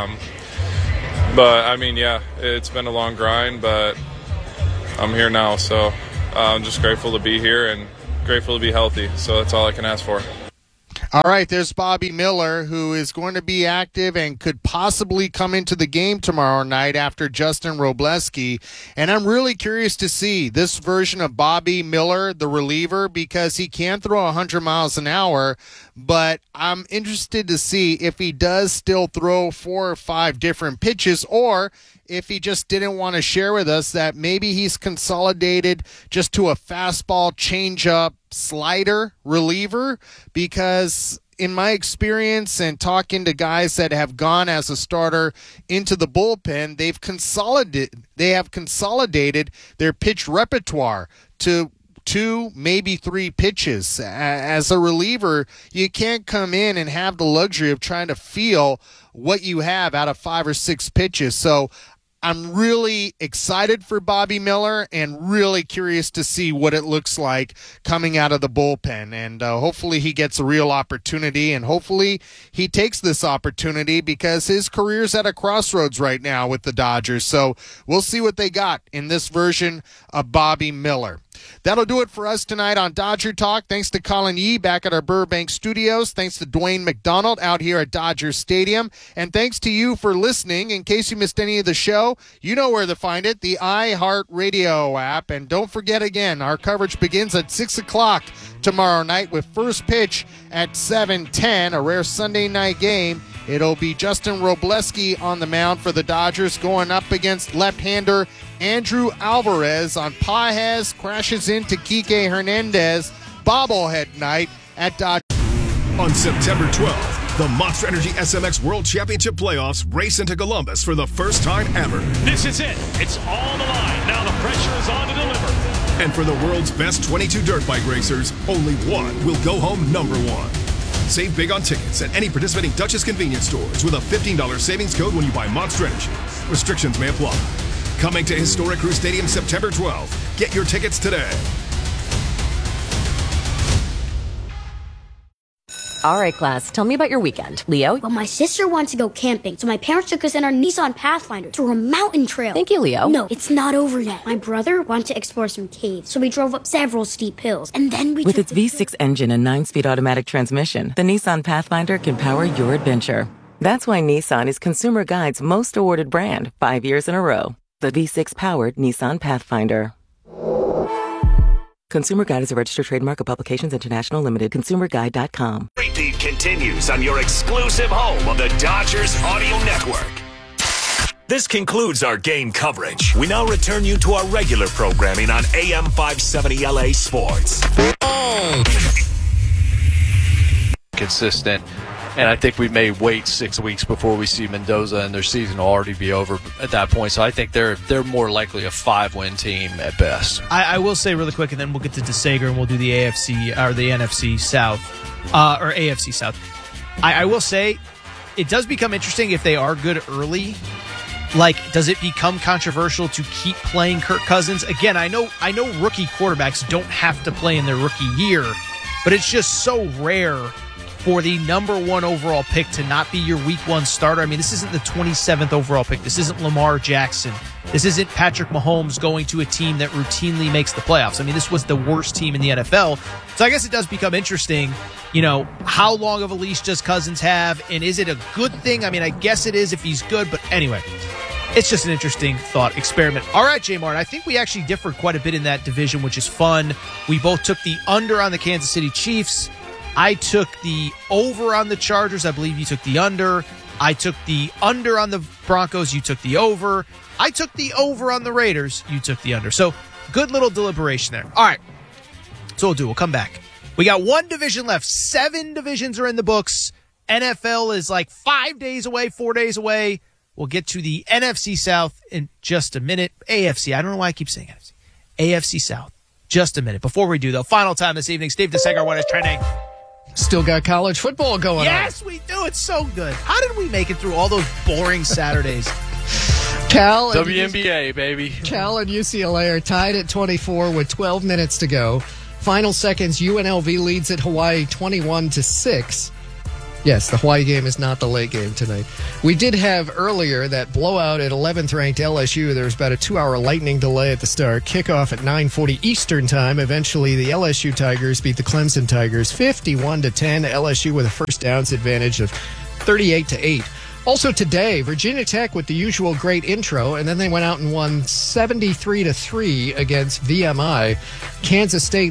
U: But, it's been a long grind, but I'm here now. So I'm just grateful to be here and grateful to be healthy. So that's all I can ask for.
A: All right, there's Bobby Miller, who is going to be active and could possibly come into the game tomorrow night after Justin Robleski. And I'm really curious to see this version of Bobby Miller, the reliever, because he can throw 100 miles an hour. But I'm interested to see if he does still throw 4 or 5 different pitches, or if he just didn't want to share with us that maybe he's consolidated just to a fastball, changeup, slider reliever, because in my experience and talking to guys that have gone as a starter into the bullpen, they have consolidated their pitch repertoire to 2, maybe 3 pitches. As a reliever, you can't come in and have the luxury of trying to feel what you have out of 5 or 6 pitches. So I'm really excited for Bobby Miller and really curious to see what it looks like coming out of the bullpen. And hopefully he gets a real opportunity, and hopefully he takes this opportunity because his career's at a crossroads right now with the Dodgers. So we'll see what they got in this version of Bobby Miller. That'll do it for us tonight on Dodger Talk. Thanks to Colin Yee back at our Burbank studios. Thanks to Dwayne McDonald out here at Dodger Stadium. And thanks to you for listening. In case you missed any of the show, you know where to find it, the iHeartRadio app. And don't forget again, our coverage begins at 6 o'clock tomorrow night with first pitch at 7:10, a rare Sunday night game. It'll be Justin Robleski on the mound for the Dodgers going up against left-hander Andrew Alvarez. On Pages crashes into Kike Hernandez. Bobblehead night at Dodger.
H: On September 12th, the Monster Energy SMX World Championship Playoffs race into Columbus for the first time ever.
I: This is it. It's all the line. Now the pressure is on to deliver.
H: And for the world's best 22 dirt bike racers, only one will go home number 1. Save big on tickets at any participating Dutchess convenience stores with a $15 savings code when you buy Monster Energy. Restrictions may apply. Coming to Historic Crew Stadium September 12th. Get your tickets today.
B: All right, class, tell me about your weekend. Leo?
C: Well, my sister wants to go camping, so my parents took us in our Nissan Pathfinder to a mountain trail.
B: Thank you, Leo.
C: No, it's not over yet. My brother wanted to explore some caves, so we drove up several steep hills, and then we
B: With its V6 engine and 9-speed automatic transmission, the Nissan Pathfinder can power your adventure. That's why Nissan is Consumer Guide's most awarded brand 5 years in a row. The V6-powered Nissan Pathfinder. Consumer Guide is a registered trademark of Publications International Limited. ConsumerGuide.com.
W: Repeat continues on your exclusive home of the Dodgers Audio Network. This concludes our game coverage. We now return you to our regular programming on AM 570 LA Sports.
X: Consistent. And I think we may wait 6 weeks before we see Mendoza, and their season will already be over at that point. So I think they're more likely a 5-win team at best.
Y: I will say really quick, and then we'll get to DeSager, and we'll do the AFC or the NFC South or AFC South. I will say it does become interesting if they are good early. Like, does it become controversial to keep playing Kirk Cousins? Again, I know rookie quarterbacks don't have to play in their rookie year, but it's just so rare for the number 1 overall pick to not be your week 1 starter. I mean, this isn't the 27th overall pick. This isn't Lamar Jackson. This isn't Patrick Mahomes going to a team that routinely makes the playoffs. I mean, this was the worst team in the NFL. So I guess it does become interesting, how long of a leash does Cousins have, and is it a good thing? I mean, I guess it is if he's good, but anyway, it's just an interesting thought experiment. All right, J. Martin, I think we actually differed quite a bit in that division, which is fun. We both took the under on the Kansas City Chiefs. I took the over on the Chargers. I believe you took the under. I took the under on the Broncos. You took the over. I took the over on the Raiders. You took the under. So good little deliberation there. All right. So we'll come back. We got one division left. 7 divisions are in the books. NFL is like 5 days away, 4 days away. We'll get to the NFC South in just a minute. AFC. I don't know why I keep saying NFC. AFC South. Just a minute. Before we do, though, final time this evening. Steve DeSager, what is trending?
D: Still got college football going on.
Y: Yes, we do. It's so good. How did we make it through all those boring Saturdays?
D: Cal and
X: WNBA, baby.
D: Cal and UCLA are tied at 24 with 12 minutes to go. Final seconds, UNLV leads at Hawaii 21-6. Yes, the Hawaii game is not the late game tonight. We did have earlier that blowout at 11th-ranked LSU. There was about a 2-hour lightning delay at the start. Kickoff at 9:40 Eastern Time. Eventually, the LSU Tigers beat the Clemson Tigers 51-10. LSU with a first downs advantage of 38-8. Also today, Virginia Tech with the usual great intro, and then they went out and won 73-3 against VMI. Kansas State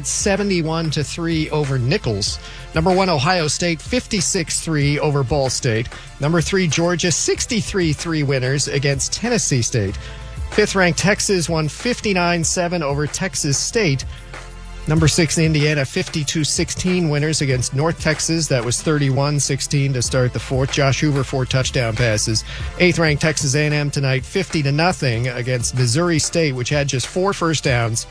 D: 71-3 over Nichols. Number 1, Ohio State 56-3 over Ball State. Number 3, Georgia 63-3 winners against Tennessee State. 5th-ranked Texas won 59-7 over Texas State. Number 6, Indiana, 52-16 winners against North Texas. That was 31-16 to start the 4th. Josh Hoover, 4 touchdown passes. 8th-ranked Texas A&M tonight, 50-0 against Missouri State, which had just 4 first downs,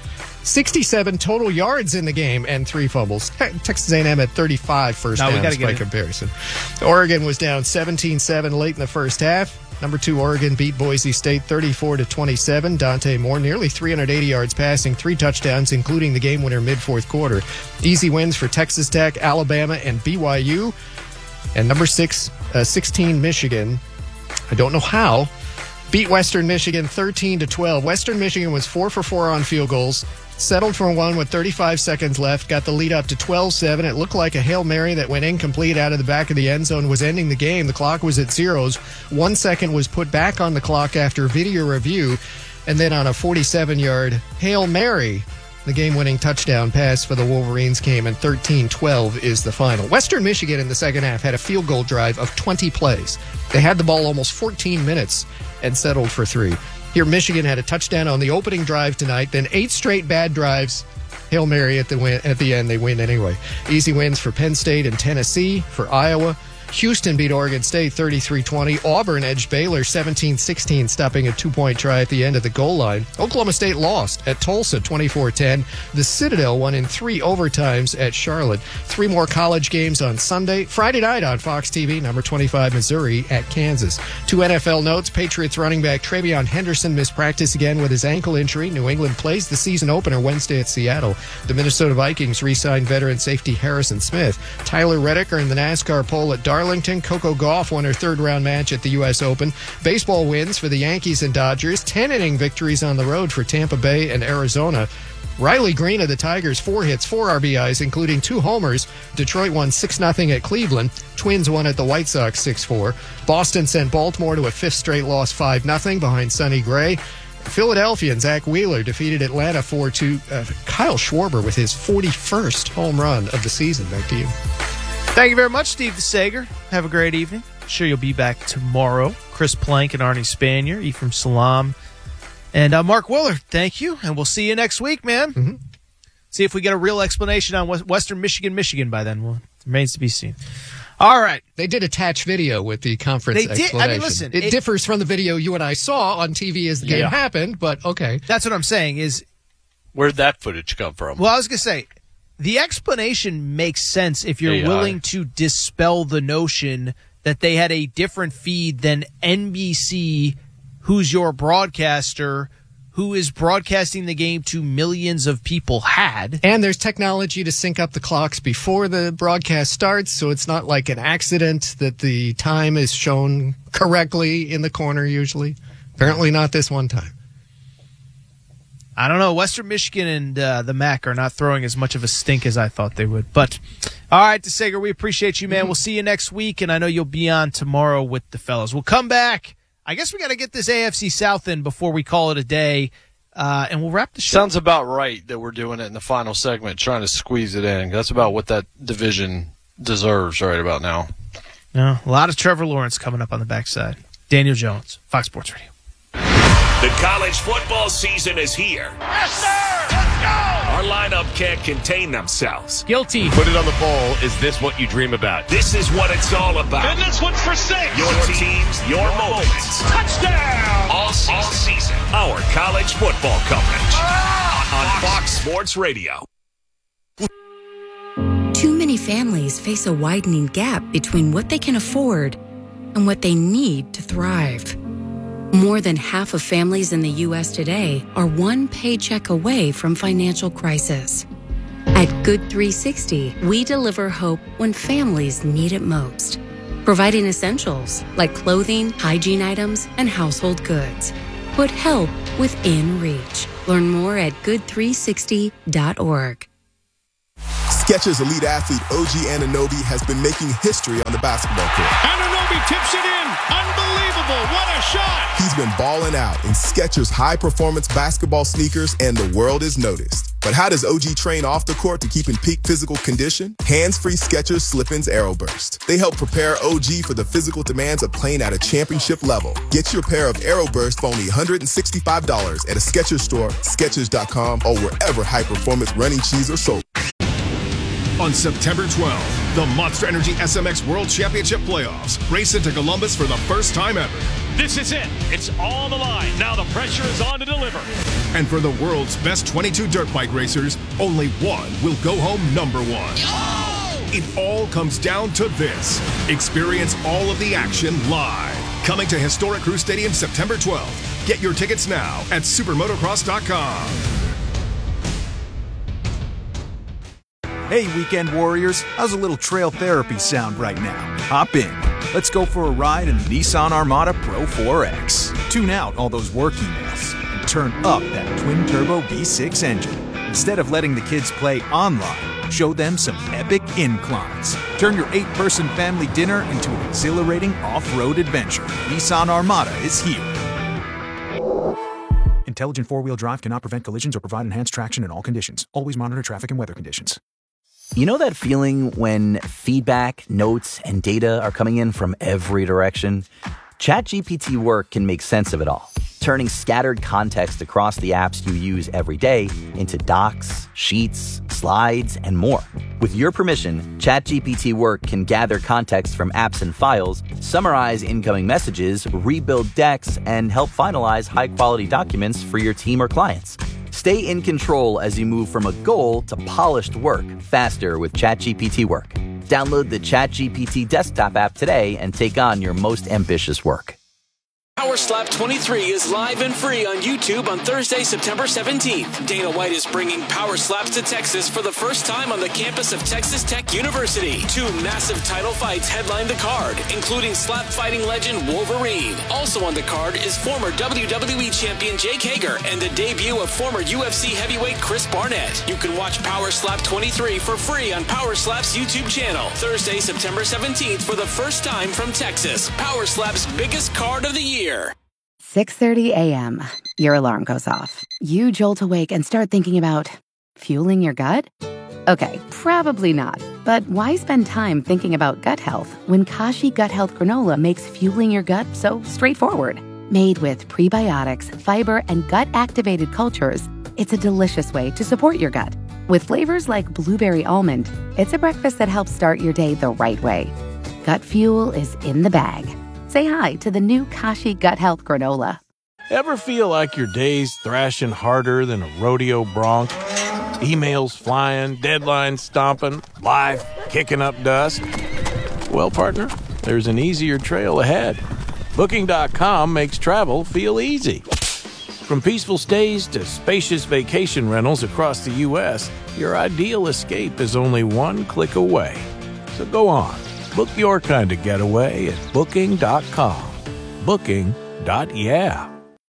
D: 67 total yards in the game, and 3 fumbles. Texas A&M had 35 first downs by comparison. Oregon was down 17-7 late in the first half. Number 2, Oregon beat Boise State 34-27. Dante Moore, nearly 380 yards passing, 3 touchdowns, including the game winner mid-4th quarter. Easy wins for Texas Tech, Alabama, and BYU. And number 16, Michigan, I don't know how, beat Western Michigan 13-12. Western Michigan was 4 for 4 on field goals. Settled for one with 35 seconds left. Got the lead up to 12-7. It looked like a Hail Mary that went incomplete out of the back of the end zone was ending the game. The clock was at zeros. 1 second was put back on the clock after video review. And then on a 47-yard Hail Mary, the game-winning touchdown pass for the Wolverines came, and 13-12 is the final. Western Michigan in the second half had a field goal drive of 20 plays. They had the ball almost 14 minutes and settled for 3. Here, Michigan had a touchdown on the opening drive tonight, then 8 straight bad drives. Hail Mary at the end, they win anyway. Easy wins for Penn State and Tennessee. For Iowa, Houston beat Oregon State 33-20. Auburn edged Baylor 17-16, stopping a 2-point try at the end of the goal line. Oklahoma State lost at Tulsa 24-10. The Citadel won in 3 overtimes at Charlotte. 3 more college games on Sunday. Friday night on Fox TV, number 25 Missouri at Kansas. 2 NFL notes. Patriots running back Travion Henderson missed practice again with his ankle injury. New England plays the season opener Wednesday at Seattle. The Minnesota Vikings re-signed veteran safety Harrison Smith. Tyler Reddick earned the NASCAR pole at Darlington. Coco Gauff won her 3rd-round match at the U.S. Open. Baseball wins for the Yankees and Dodgers. 10-inning victories on the road for Tampa Bay and Arizona. Riley Green of the Tigers, 4 hits, 4 RBIs, including 2 homers. Detroit won 6-0 at Cleveland. Twins won at the White Sox 6-4. Boston sent Baltimore to a 5th straight loss 5-0 behind Sonny Gray. Philadelphia and Zach Wheeler defeated Atlanta 4-2. Kyle Schwarber with his 41st home run of the season. Back to you.
Y: Thank you very much, Steve DeSager. Have a great evening. Sure you'll be back tomorrow. Chris Plank and Arnie Spanier, Ephraim Salam, and Mark Willard. Thank you, and we'll see you next week, man.
D: Mm-hmm.
Y: See if we get a real explanation on Western Michigan by then. Well, it remains to be seen. All right.
D: They did attach video with the conference explanation.
Y: I mean, listen.
D: It differs from the video you and I saw on TV as the game happened, but okay.
Y: That's what I'm saying is...
X: Where'd that footage come from?
Y: Well, I was going to say... The explanation makes sense if you're willing to dispel the notion that they had a different feed than NBC, who's your broadcaster, who is broadcasting the game to millions of people, had.
D: And there's technology to sync up the clocks before the broadcast starts, so it's not like an accident that the time is shown correctly in the corner usually. Apparently not this one time.
Y: I don't know. Western Michigan and the MAC are not throwing as much of a stink as I thought they would. But, all right, DeSager, we appreciate you, man. We'll see you next week, and I know you'll be on tomorrow with the fellas. We'll come back. I guess we got to get this AFC South in before we call it a day, and we'll wrap the show.
X: Sounds about right that we're doing it in the final segment, trying to squeeze it in. That's about what that division deserves right about now.
Y: No, a lot of Trevor Lawrence coming up on the backside. Daniel Jones, Fox Sports Radio.
W: The college football season is here.
I: Yes, sir!
W: Our lineup can't contain themselves.
Y: Guilty.
E: Put it on the bowl. Is this what you dream about?
W: This is what it's all about.
I: And this one's for 6.
W: Your teams, your moments.
I: Touchdown!
W: All season. Our college football coverage on Fox Sports Radio.
F: Too many families face a widening gap between what they can afford and what they need to thrive. More than half of families in the U.S. today are one paycheck away from financial crisis. At Good 360, we deliver hope when families need it most, providing essentials like clothing, hygiene items, and household goods. Put help within reach. Learn more at good360.org.
G: Skechers elite athlete OG Anunoby has been making history on the basketball court.
I: Anunoby tips it in. Unbelievable. What a shot.
G: He's been balling out in Skechers high-performance basketball sneakers, and the world is noticed. But how does OG train off the court to keep in peak physical condition? Hands-free Skechers Slip-ins Aeroburst. They help prepare OG for the physical demands of playing at a championship level. Get your pair of Aeroburst for only $165 at a Skechers store, Skechers.com, or wherever high-performance running shoes are sold.
H: On September 12th, the Monster Energy SMX World Championship Playoffs race into Columbus for the first time ever.
I: This is it. It's all on the line. Now the pressure is on to deliver.
H: And for the world's best 22 dirt bike racers, only one will go home number one. It all comes down to this. Experience all of the action live. Coming to historic Crew Stadium September 12th. Get your tickets now at supermotocross.com.
J: Hey, weekend warriors, how's a little trail therapy sound right now? Hop in. Let's go for a ride in the Nissan Armada Pro 4X. Tune out all those work emails and turn up that twin-turbo V6 engine. Instead of letting the kids play online, show them some epic inclines. Turn your 8-person family dinner into an exhilarating off-road adventure. Nissan Armada is here. Intelligent four-wheel drive cannot prevent collisions or provide enhanced traction in all conditions. Always monitor traffic and weather conditions.
K: You know that feeling when feedback, notes, and data are coming in from every direction? ChatGPT Work can make sense of it all, turning scattered context across the apps you use every day into docs, sheets, slides, and more. With your permission, ChatGPT Work can gather context from apps and files, summarize incoming messages, rebuild decks, and help finalize high-quality documents for your team or clients. Stay in control as you move from a goal to polished work faster with ChatGPT Work. Download the ChatGPT desktop app today and take on your most ambitious work.
L: Power Slap 23 is live and free on YouTube on Thursday, September 17th. Dana White is bringing Power Slaps to Texas for the first time on the campus of Texas Tech University. 2 massive title fights headline the card, including slap fighting legend Wolverine. Also on the card is former WWE champion Jake Hager and the debut of former UFC heavyweight Chris Barnett. You can watch Power Slap 23 for free on Power Slap's YouTube channel. Thursday, September 17th for the first time from Texas. Power Slap's biggest card of the year.
M: 6:30 a.m. Your alarm goes off. You jolt awake and start thinking about fueling your gut? Okay, probably not. But why spend time thinking about gut health when Kashi Gut Health Granola makes fueling your gut so straightforward? Made with prebiotics, fiber, and gut-activated cultures, it's a delicious way to support your gut. With flavors like blueberry almond, it's a breakfast that helps start your day the right way. Gut fuel is in the bag. Say hi to the new Kashi Gut Health Granola.
Z: Ever feel like your day's thrashing harder than a rodeo bronc? Emails flying, deadlines stomping, life kicking up dust? Well, partner, there's an easier trail ahead. Booking.com makes travel feel easy. From peaceful stays to spacious vacation rentals across the U.S., your ideal escape is only one click away. So go on. Book your kind of getaway at Booking.com. Booking.yeah.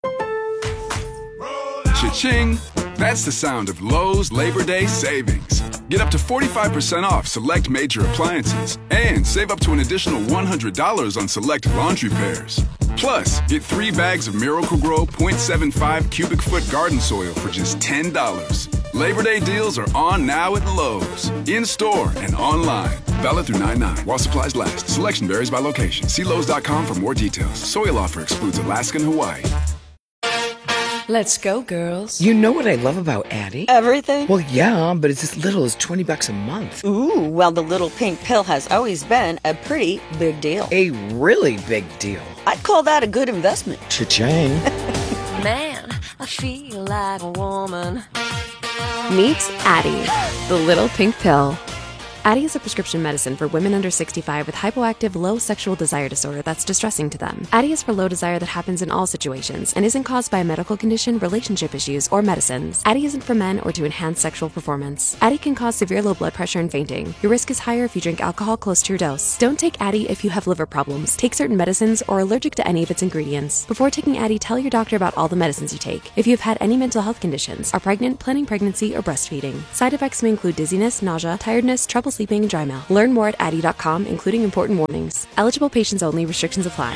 O: Cha-ching! That's the sound of Lowe's Labor Day savings. Get up to 45% off select major appliances and save up to an additional $100 on select laundry pairs. Plus, get 3 bags of Miracle-Gro 0.75 cubic foot garden soil for just $10. Labor Day deals are on now at Lowe's. In-store and online. Valid through 9/9 while supplies last. Selection varies by location. See Lowe's.com for more details. Soil offer excludes Alaska and Hawaii.
N: Let's go, girls.
P: You know what I love about Addie?
N: Everything?
P: Well, yeah, but it's as little as $20 a month.
N: Ooh, well, the little pink pill has always been a pretty big deal.
P: A really big deal.
N: I'd call that a good investment.
P: Cha-ching.
Q: Man, I feel like a woman.
R: Meet Addie, the little pink pill. Addie is a prescription medicine for women under 65 with hypoactive, low sexual desire disorder that's distressing to them. Addie is for low desire that happens in all situations and isn't caused by a medical condition, relationship issues, or medicines. Addie isn't for men or to enhance sexual performance. Addie can cause severe low blood pressure and fainting. Your risk is higher if you drink alcohol close to your dose. Don't take Addie if you have liver problems, take certain medicines, or are allergic to any of its ingredients. Before taking Addie, tell your doctor about all the medicines you take. If you have had any mental health conditions, are pregnant, planning pregnancy, or breastfeeding. Side effects may include dizziness, nausea, tiredness, trouble sleeping, and dry mouth. Learn more at Addie.com, including important warnings. Eligible patients only. Restrictions apply.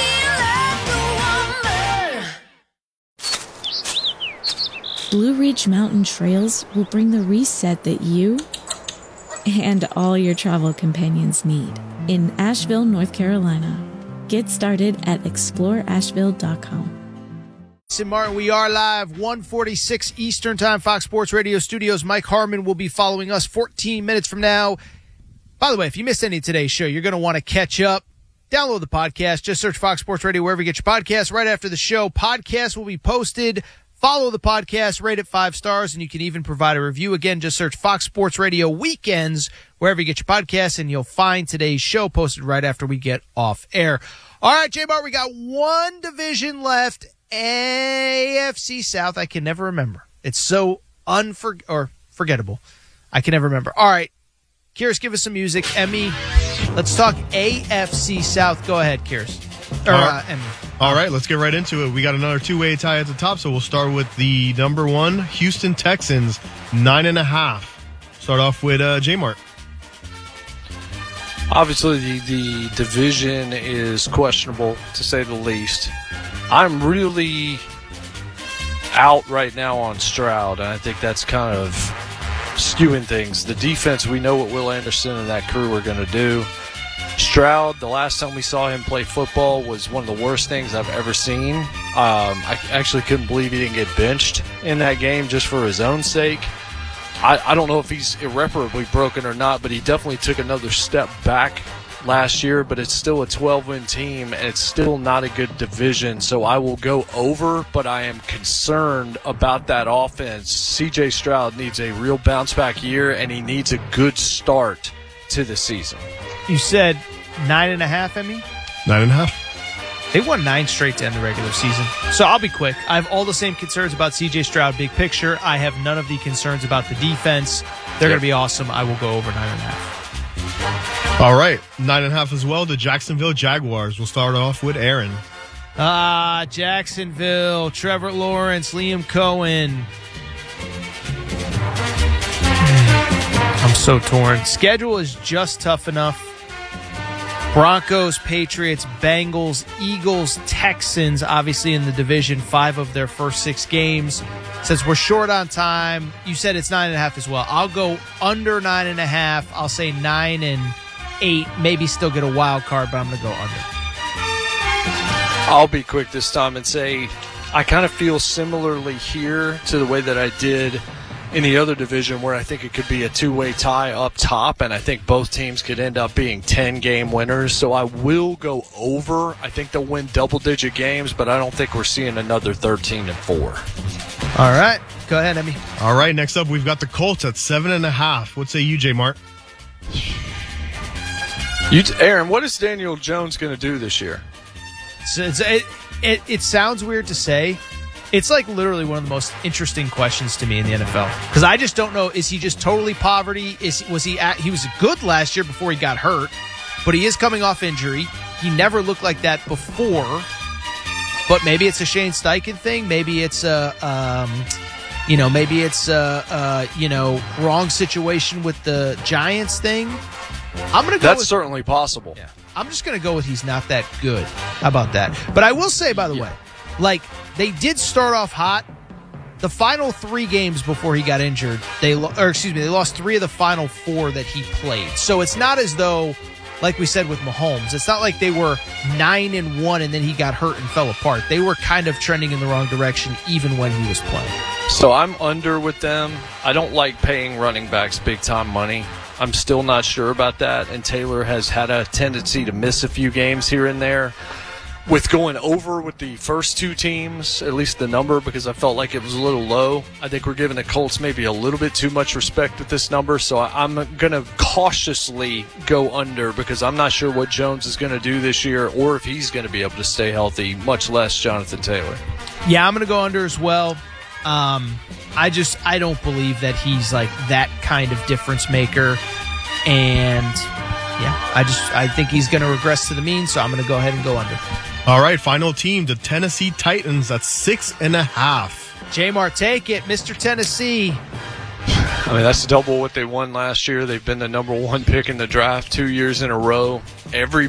S: Blue Ridge Mountain Trails will bring the reset that you and all your travel companions need in Asheville, North Carolina. Get started at exploreasheville.com.
Y: St. Martin, we are live, 1:46 Eastern Time, Fox Sports Radio Studios. Mike Harmon will be following us 14 minutes from now. By the way, if you missed any of today's show, you're going to want to catch up. Download the podcast. Just search Fox Sports Radio wherever you get your podcasts. Right after the show, podcast will be posted. Follow the podcast, rate it 5 stars, and you can even provide a review. Again, just search Fox Sports Radio Weekends wherever you get your podcasts, and you'll find today's show posted right after we get off air. All right, J-Bar, we got one division left. AFC South. I can never remember. It's so forgettable. I can never remember. All right. Kyrus, give us some music. Emmy, let's talk AFC South. Go ahead, Kyrus. Emmy.
T: All right, let's get right into it. We got another two-way tie at the top, so we'll start with the number one, Houston Texans, 9.5. Start off with J-Mart.
X: Obviously, the division is questionable, to say the least. I'm really out right now on Stroud, and I think that's kind of skewing things. The defense, we know what Will Anderson and that crew are going to do. Stroud, the last time we saw him play football was one of the worst things I've ever seen. I actually couldn't believe he didn't get benched in that game just for his own sake. I don't know if he's irreparably broken or not, but he definitely took another step back last year, but it's still a 12-win team, and it's still not a good division, so I will go over, but I am concerned about that offense. C.J. Stroud needs a real bounce-back year, and he needs a good start to the season.
Y: You said 9.5, Emmy?
T: 9.5.
Y: They won 9 straight to end the regular season. So I'll be quick. I have all the same concerns about C.J. Stroud, big picture. I have none of the concerns about the defense. They're going to be awesome. I will go over 9.5.
T: All right, 9.5 as well. The Jacksonville Jaguars. We'll start off with Aaron.
Y: Jacksonville, Trevor Lawrence, Liam Cohen. I'm so torn. Schedule is just tough enough. Broncos, Patriots, Bengals, Eagles, Texans, obviously in the division, 5 of their first 6 games. Since we're short on time, you said it's 9.5 as well. I'll go under 9.5. I'll say 9 and 8. Maybe still get a wild card, but I'm going to go under.
X: I'll be quick this time and say I kind of feel similarly here to the way that I did in the other division, where I think it could be a two-way tie up top, and I think both teams could end up being 10-game winners. So I will go over. I think they'll win double-digit games, but I don't think we're seeing another 13-4.
Y: All right. Go ahead, Emmy.
T: All right, next up, we've got the Colts at 7.5. What say you, J-Mart?
X: Aaron, what is Daniel Jones going to do this year?
Y: It sounds weird to say. It's like literally one of the most interesting questions to me in the NFL, because I just don't know. Is he just totally poverty? He was good last year before he got hurt, but he is coming off injury. He never looked like that before. But maybe it's a Shane Steichen thing. Maybe it's wrong situation with the Giants thing. I'm gonna go.
X: That's certainly possible.
Y: Yeah. I'm just gonna go with he's not that good. How about that? But I will say, by the way, like, they did start off hot. The final 3 games before he got injured, they lost 3 of the final 4 that he played. So it's not as though like we said with Mahomes, it's not like they were 9-1 and then he got hurt and fell apart. They were kind of trending in the wrong direction even when he was playing.
X: So I'm under with them. I don't like paying running backs big-time money. I'm still not sure about that, and Taylor has had a tendency to miss a few games here and there. With going over with the first two teams, at least the number, because I felt like it was a little low. I think we're giving the Colts maybe a little bit too much respect with this number, so I'm going to cautiously go under because I'm not sure what Jones is going to do this year or if he's going to be able to stay healthy, much less Jonathan Taylor.
Y: Yeah, I'm going to go under as well. I don't believe that he's like that kind of difference maker, and yeah, I think he's going to regress to the mean, so I'm going to go ahead and go under.
T: All right, final team, the Tennessee Titans at 6.5.
Y: J-Mart, take it, Mr. Tennessee.
X: I mean, that's double what they won last year. They've been the number one pick in the draft 2 years in a row. Every